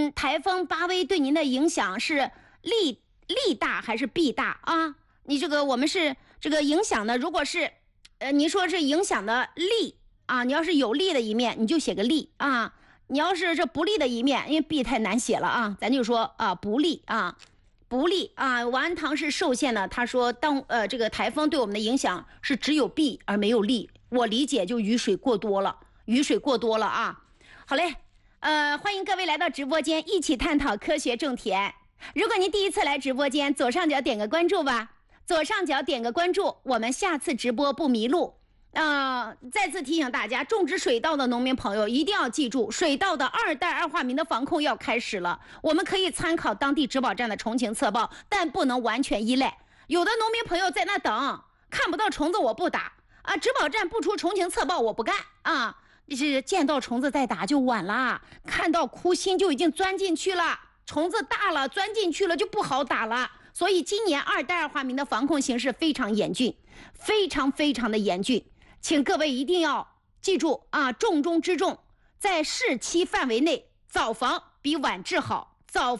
台风巴威对您的影响是利大还是弊大啊？你这个我们是这个影响的，如果是你说是影响的利啊，你要是有利的一面，你就写个利啊。你要是这不利的一面，因为弊太难写了啊，咱就说啊不利啊。不利啊！王安堂是寿县的，他说这个台风对我们的影响是只有弊而没有利。我理解就雨水过多了啊。好嘞，欢迎各位来到直播间，一起探讨科学种田。如果您第一次来直播间，左上角点个关注吧，左上角点个关注，我们下次直播不迷路。再次提醒大家，种植水稻的农民朋友一定要记住，水稻的2代2化名的防控要开始了。我们可以参考当地植保站的虫情测报，但不能完全依赖。有的农民朋友在那等，看不到虫子我不打啊，植保站不出虫情测报我不干啊，是见到虫子再打就晚了，看到枯心就已经钻进去了，虫子大了钻进去了就不好打了。所以今年2代2化名的防控形势非常严峻，非常的严峻。请各位一定要记住啊，重中之重，在适期范围内，早防比晚治好，早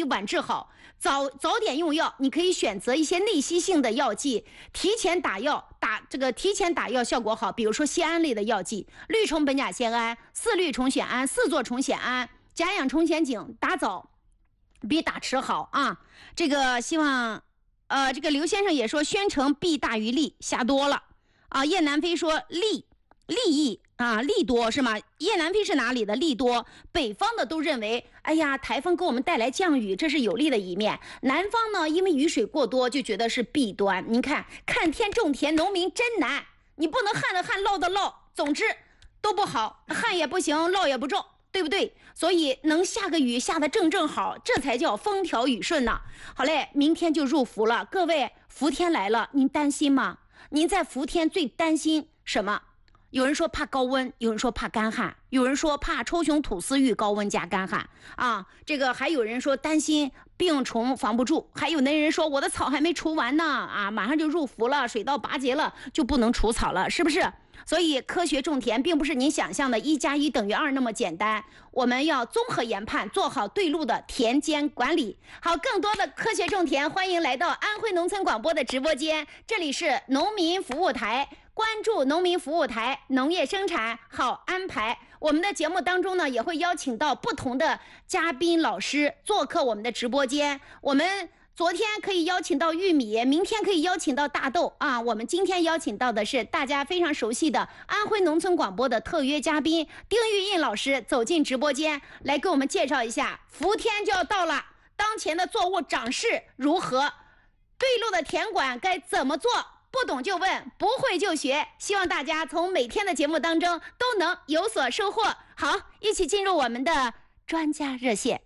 点用药，你可以选择一些内吸性的药剂，提前打药效果好，比如说酰胺类的药剂，绿虫苯甲酰胺、4氯虫酰胺、4唑虫酰胺、甲氧虫酰景，打早比打迟好啊。这个希望这个刘先生也说宣称弊大于利，瞎多了啊。叶南飞说利益啊，利多是吗？叶南飞是哪里的？利多。北方的都认为，哎呀，台风给我们带来降雨，这是有利的一面。南方呢，因为雨水过多，就觉得是弊端。您看天种田，农民真难，你不能旱的旱，涝的涝，总之都不好，旱也不行，涝也不中，对不对？所以能下个雨下的正好，这才叫风调雨顺呢。好嘞，明天就入伏了，各位，伏天来了，您担心吗？您在伏天最担心什么？有人说怕高温，有人说怕干旱，有人说怕抽熊吐丝遇高温加干旱啊。这个还有人说担心病虫防不住，还有的人说我的草还没除完呢啊，马上就入伏了，水稻拔节了就不能除草了，是不是？所以科学种田并不是您想象的1+1等于2那么简单，我们要综合研判，做好对路的田间管理。好，更多的科学种田，欢迎来到安徽农村广播的直播间，这里是农民服务台，关注农民服务台，农业生产好安排。我们的节目当中呢，也会邀请到不同的嘉宾老师做客我们的直播间。我们昨天可以邀请到玉米，明天可以邀请到大豆啊。我们今天邀请到的是大家非常熟悉的安徽农村广播的特约嘉宾丁玉印老师，走进直播间来给我们介绍一下伏天就要到了，当前的作物长势如何，对路的田管该怎么做，不懂就问，不会就学。希望大家从每天的节目当中都能有所收获。好，一起进入我们的专家热线。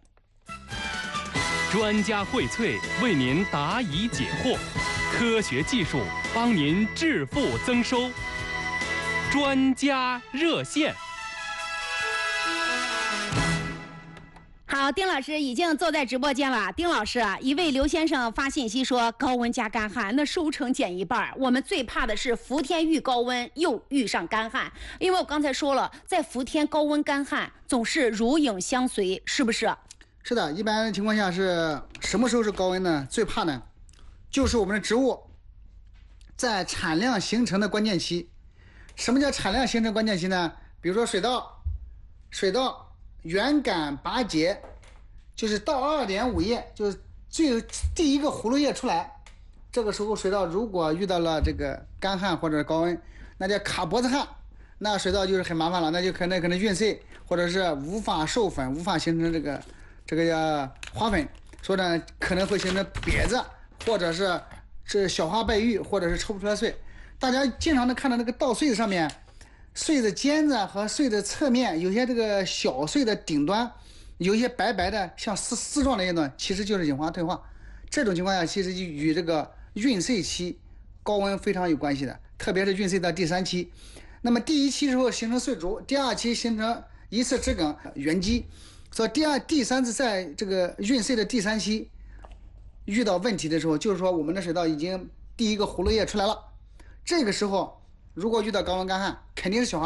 专家荟萃，为您答疑解惑，科学技术帮您致富增收。专家热线。 好，丁老师已经坐在直播间了。丁老师啊，一位刘先生发信息说，高温加干旱，那收成减一半。我们最怕的是伏天遇高温，又遇上干旱。因为我刚才说了，在伏天高温干旱总是如影相随，是不是？ 是的，一般情况下是什么时候是高温呢？最怕呢，就是我们的植物在产量形成的关键期。什么叫产量形成关键期呢？比如说水稻圆杆拔节，就是到2.5叶，就是第一个葫芦叶出来，这个时候水稻如果遇到了这个干旱或者高温，那叫卡脖子旱，那水稻就是很麻烦了，那就可能孕穗或者是无法授粉，无法形成这个叫花粉，所以呢可能会形成瘪子，或者是小花败玉，或者是抽不出来穗。大家经常能看到那个稻穗子上面，穗子尖子和穗子侧面有些这个小穗的顶端有一些白白的像丝状的一段，其实就是隐花退化。这种情况下其实就与这个孕穗期高温非常有关系的，特别是孕穗的第3期。那么第1期之后形成穗竹，第2期形成一次枝梗圆基，所以第3次在这个孕穗的第3期遇到问题的时候，就是说我们的水稻已经第一个葫芦叶出来了，这个时候如果遇到高温干旱，肯定是小花